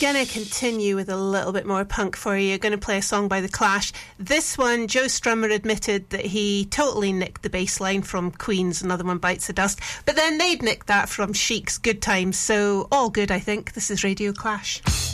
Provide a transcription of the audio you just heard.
Gonna continue with a little bit more punk for you. Gonna play a song by The Clash. This one, Joe Strummer admitted that he totally nicked the bass line from Queen's Another One Bites the Dust, but then they'd nicked that from Chic's Good Times, so all good, I think. This is Radio Clash.